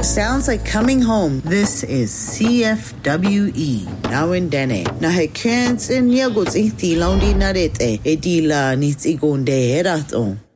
Sounds like coming home. This is CFWE. Now in Dene. Na he kens in yagots ihti laundi narete. Edila nits igonde heraton.